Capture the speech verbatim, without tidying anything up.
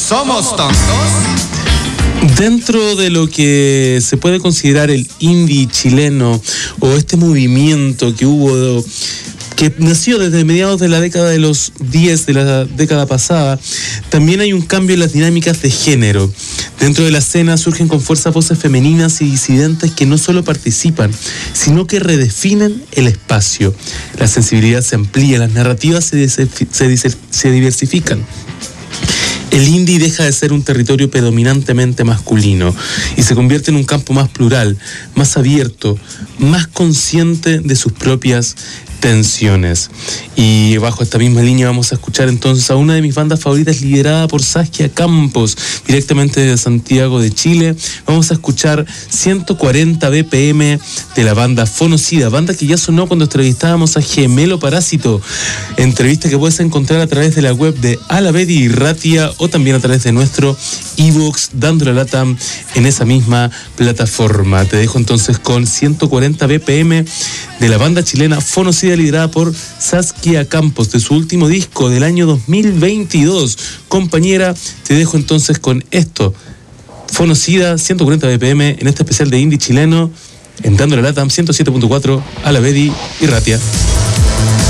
¿Somos tontos? Dentro de lo que se puede considerar el indie chileno o este movimiento que hubo, que nació desde mediados de la década de los diez de la década pasada, también hay un cambio en las dinámicas de género. Dentro de la escena surgen con fuerza voces femeninas y disidentes que no solo participan, sino que redefinen el espacio. La sensibilidad se amplía, las narrativas se, se, se, se diversifican. El indie deja de ser un territorio predominantemente masculino y se convierte en un campo más plural, más abierto, más consciente de sus propias tensiones. Y bajo esta misma línea vamos a escuchar entonces a una de mis bandas favoritas liderada por Saskia Campos, directamente de Santiago de Chile. Vamos a escuchar ciento cuarenta B P M de la banda Fonocida, banda que ya sonó cuando entrevistábamos a Gemelo Parásito, entrevista que puedes encontrar a través de la web de Alavedi y Ratia o también a través de nuestro iVoox, dándole la lata en esa misma plataforma. Te dejo entonces con ciento cuarenta B P M de la banda chilena Fonocida, liderada por Saskia Campos, de su último disco del año dos mil veintidós. Compañera, te dejo entonces con esto. Fonocida, ciento cuarenta B P M, en este especial de indie chileno, en Dándole Latam ciento siete punto cuatro, Alavedi y Ratia.